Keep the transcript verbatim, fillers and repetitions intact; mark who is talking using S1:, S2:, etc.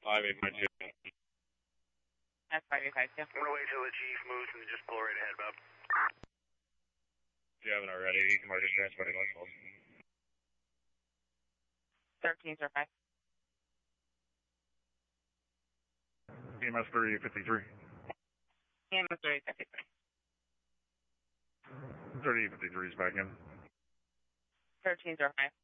S1: five eight five two.
S2: That's five eight five two.
S3: I'm going to wait till the chief moves and just pull right ahead, Bob.
S1: If you haven't already, you can mark this transporting locals.
S2: thirteen zero five.
S4: E M S thirty fifty-three.
S2: E M S thirty fifty-three.
S4: thirty fifty-three is back in.
S2: thirteen zero five.